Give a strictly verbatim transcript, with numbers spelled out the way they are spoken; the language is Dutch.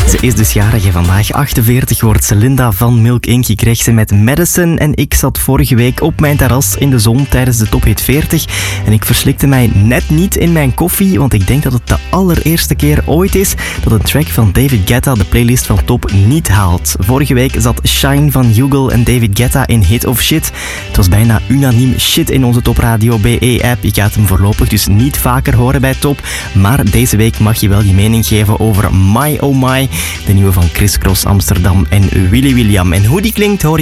Ze is dus jarig en vandaag achtenveertig wordt ze. Linda van Milk Inc. Je kreeg ze met Madison en ik zat vorige week op mijn terras in de zon tijdens de Top Hit veertig en ik verslikte mij net niet in mijn koffie, want ik denk dat het de allereerste keer ooit is dat een track van David Guetta de playlist van Top niet haalt. Vorige week zat Shine van Hugo en David Guetta in Hit of Shit. Het was bijna unaniem shit in onze Top Radio B E-app. Je gaat hem voorlopig dus niet vaker horen bij Top, maar deze week mag je wel je mening geven over My Oh My, de nieuwe van Chris Cross Amsterdam en Willy William. En hoe die klinkt hoor je